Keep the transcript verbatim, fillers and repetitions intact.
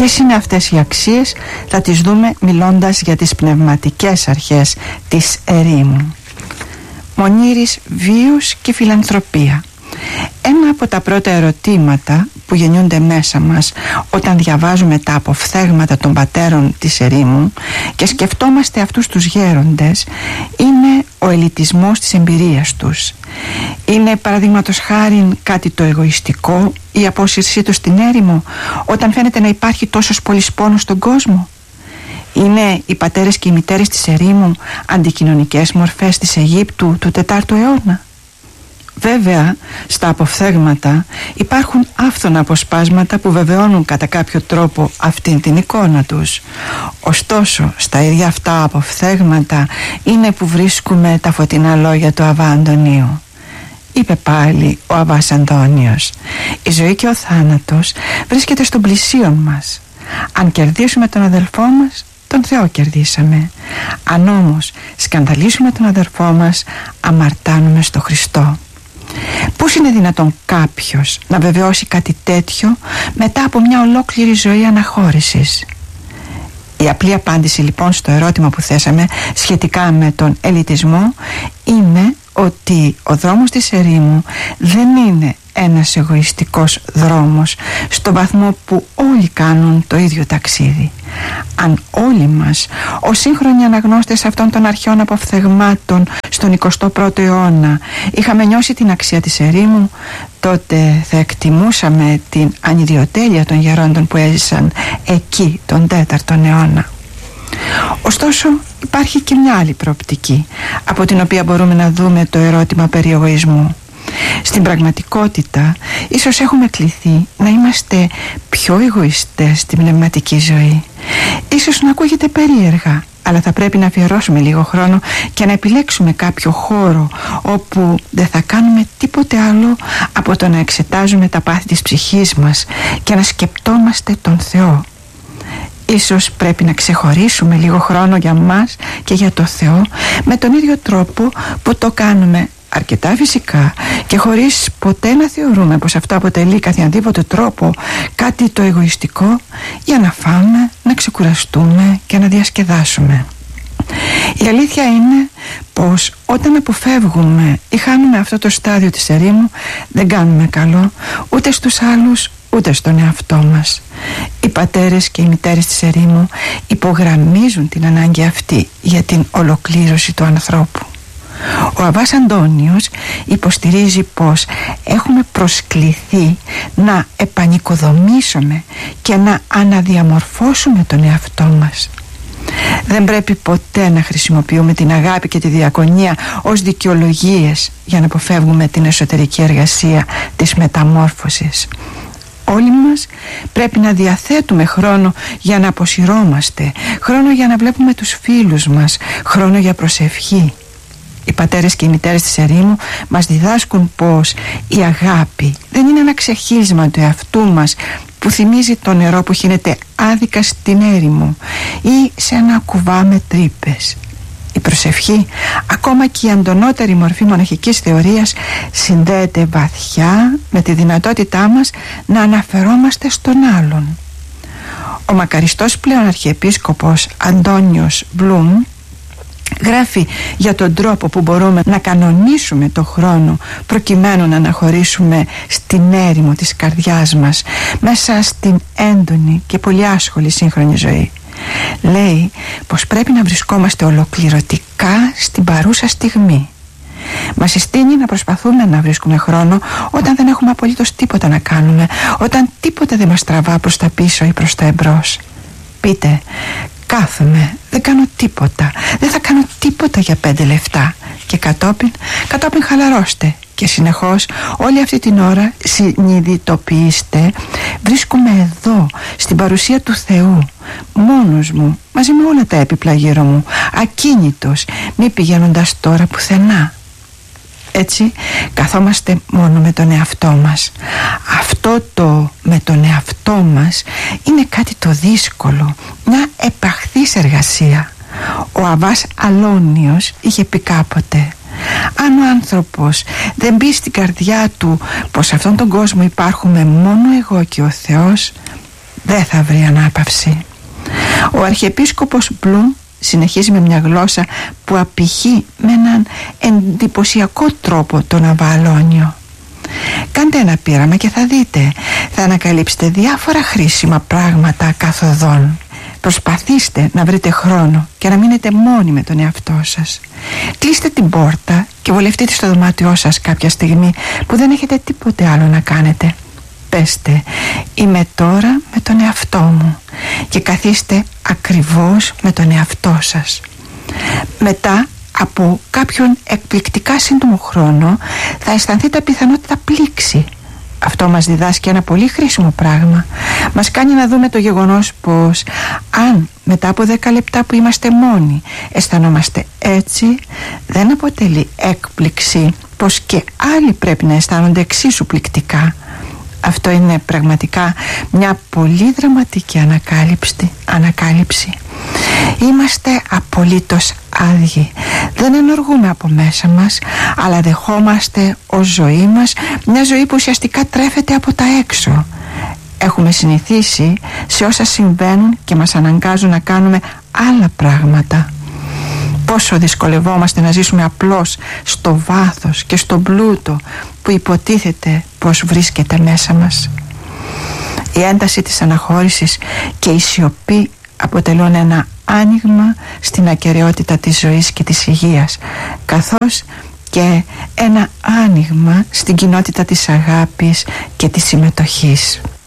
Ποιες είναι αυτές οι αξίες? Θα τις δούμε μιλώντας για τις πνευματικές αρχές της ερήμου. Μονήρης, βίος και φιλανθρωπία. Ένα από τα πρώτα ερωτήματα που γεννιούνται μέσα μας όταν διαβάζουμε τα αποφθέγματα των πατέρων της ερήμου και σκεφτόμαστε αυτούς τους γέροντες είναι ο ελιτισμός της εμπειρίας τους. Είναι παραδείγματος χάριν κάτι το εγωιστικό η απόσυρσή τους στην έρημο όταν φαίνεται να υπάρχει τόσος πολύς πόνος στον κόσμο? Είναι οι πατέρες και οι μητέρες της ερήμου αντικοινωνικές μορφές της Αιγύπτου του τετάρτου αιώνα? Βέβαια, στα αποφθέγματα υπάρχουν άφθονα αποσπάσματα που βεβαιώνουν κατά κάποιο τρόπο αυτήν την εικόνα τους. Ωστόσο, στα ίδια αυτά αποφθέγματα είναι που βρίσκουμε τα φωτεινά λόγια του Αββά Αντωνίου. Είπε πάλι ο Αββάς Αντώνιος: η ζωή και ο θάνατος βρίσκεται στον πλησίον μας. Αν κερδίσουμε τον αδελφό μας, τον Θεό κερδίσαμε. Αν όμως σκανδαλίσουμε τον αδελφό μας, αμαρτάνουμε στο Χριστό. Πώς είναι δυνατόν κάποιος να βεβαιώσει κάτι τέτοιο μετά από μια ολόκληρη ζωή αναχώρησης? Η απλή απάντηση λοιπόν στο ερώτημα που θέσαμε σχετικά με τον ελιτισμό είναι ότι ο δρόμος της ερήμου δεν είναι ένας εγωιστικός δρόμος στο βαθμό που όλοι κάνουν το ίδιο ταξίδι. Αν όλοι μας ως σύγχρονοι αναγνώστες αυτών των αρχαίων αποφθεγμάτων στον εικοστό πρώτο αιώνα είχαμε νιώσει την αξία της ερήμου, τότε θα εκτιμούσαμε την ανιδιοτέλεια των γερόντων που έζησαν εκεί τον τέταρτον αιώνα. Ωστόσο υπάρχει και μια άλλη προοπτική από την οποία μπορούμε να δούμε το ερώτημα περί εγωισμού. Στην πραγματικότητα ίσως έχουμε κληθεί να είμαστε πιο εγωιστές στην πνευματική ζωή. Ίσως να ακούγεται περίεργα, αλλά θα πρέπει να αφιερώσουμε λίγο χρόνο και να επιλέξουμε κάποιο χώρο όπου δεν θα κάνουμε τίποτε άλλο από το να εξετάζουμε τα πάθη της ψυχής μας και να σκεπτόμαστε τον Θεό. Ίσως πρέπει να ξεχωρίσουμε λίγο χρόνο για μας και για το Θεό με τον ίδιο τρόπο που το κάνουμε, αρκετά φυσικά και χωρίς ποτέ να θεωρούμε πως αυτό αποτελεί καθιανδήποτε τρόπο κάτι το εγωιστικό, για να φάμε, να ξεκουραστούμε και να διασκεδάσουμε. Η αλήθεια είναι πως όταν αποφεύγουμε ή χάνουμε αυτό το στάδιο της ερήμου, δεν κάνουμε καλό ούτε στους άλλους ούτε στον εαυτό μας. Οι πατέρες και οι μητέρες της ερήμου υπογραμμίζουν την ανάγκη αυτή για την ολοκλήρωση του ανθρώπου. Ο Αββάς Αντώνιος υποστηρίζει πως έχουμε προσκληθεί να επανοικοδομήσουμε και να αναδιαμορφώσουμε τον εαυτό μας. Δεν πρέπει ποτέ να χρησιμοποιούμε την αγάπη και τη διακονία ως δικαιολογίες για να αποφεύγουμε την εσωτερική εργασία της μεταμόρφωσης. Όλοι μας πρέπει να διαθέτουμε χρόνο για να αποσυρώμαστε, χρόνο για να βλέπουμε τους φίλους μας, χρόνο για προσευχή. Οι πατέρες και οι μητέρες της ερήμου μας διδάσκουν πως η αγάπη δεν είναι ένα ξεχύλισμα του εαυτού μας που θυμίζει το νερό που χύνεται άδικα στην έρημο ή σε ένα κουβά με τρύπες. Η προσευχή, ακόμα και η αντωνότερη μορφή μοναχικής θεωρίας, συνδέεται βαθιά με τη δυνατότητά μας να αναφερόμαστε στον άλλον. Ο μακαριστός πλέον αρχιεπίσκοπος Αντώνιος Μπλουμ γράφει για τον τρόπο που μπορούμε να κανονίσουμε το χρόνο προκειμένου να αναχωρήσουμε στην έρημο της καρδιάς μας μέσα στην έντονη και πολύ άσχολη σύγχρονη ζωή. Λέει πως πρέπει να βρισκόμαστε ολοκληρωτικά στην παρούσα στιγμή. Μας συστήνει να προσπαθούμε να βρίσκουμε χρόνο όταν δεν έχουμε απολύτως τίποτα να κάνουμε, όταν τίποτα δεν μας τραβά προς τα πίσω ή προς τα εμπρός. Πείτε, κάθομαι, δεν κάνω τίποτα, δεν θα κάνω τίποτα για πέντε λεπτά, και κατόπιν, κατόπιν χαλαρώστε και συνεχώς όλη αυτή την ώρα συνειδητοποιήστε, βρίσκομαι εδώ στην παρουσία του Θεού, μόνος μου, μαζί με όλα τα έπιπλα γύρω μου, ακίνητος, μη πηγαίνοντας τώρα πουθενά. Έτσι καθόμαστε μόνο με τον εαυτό μας. Αυτό το με τον εαυτό μας είναι κάτι το δύσκολο, μια επαχθής εργασία. Ο Αββάς Αλόνιος είχε πει κάποτε: αν ο άνθρωπος δεν μπει στην καρδιά του πως σε αυτόν τον κόσμο υπάρχουμε μόνο εγώ και ο Θεός, δεν θα βρει ανάπαυση. Ο Αρχιεπίσκοπος Μπλουμ συνεχίζει με μια γλώσσα που απηχεί με έναν εντυπωσιακό τρόπο τον Αβαλόνιο. Κάντε ένα πείραμα και θα δείτε, θα ανακαλύψετε διάφορα χρήσιμα πράγματα καθοδόν. Προσπαθήστε να βρείτε χρόνο και να μείνετε μόνοι με τον εαυτό σας. Κλείστε την πόρτα και βολευτείτε στο δωμάτιό σας κάποια στιγμή που δεν έχετε τίποτε άλλο να κάνετε. Πέστε, είμαι τώρα με τον εαυτό μου, και καθίστε ακριβώς με τον εαυτό σας. Μετά από κάποιον εκπληκτικά σύντομο χρόνο θα αισθανθείτε πιθανότητα πλήξη. Αυτό μας διδάσκει ένα πολύ χρήσιμο πράγμα. Μας κάνει να δούμε το γεγονός πως αν μετά από δέκα λεπτά που είμαστε μόνοι αισθανόμαστε έτσι, δεν αποτελεί έκπληξη πως και άλλοι πρέπει να αισθάνονται εξίσου πληκτικά. Αυτό είναι πραγματικά μια πολύ δραματική ανακάλυψη, ανακάλυψη. Είμαστε απολύτως άδειοι. Δεν ενεργούμε από μέσα μας, αλλά δεχόμαστε ως ζωή μας μια ζωή που ουσιαστικά τρέφεται από τα έξω. Έχουμε συνηθίσει σε όσα συμβαίνουν και μας αναγκάζουν να κάνουμε άλλα πράγματα. Πόσο δυσκολευόμαστε να ζήσουμε απλώς στο βάθος και στον πλούτο που υποτίθεται πως βρίσκεται μέσα μας. Η ένταση της αναχώρησης και η σιωπή αποτελούν ένα άνοιγμα στην ακεραιότητα της ζωής και της υγείας, καθώς και ένα άνοιγμα στην κοινότητα της αγάπης και της συμμετοχής.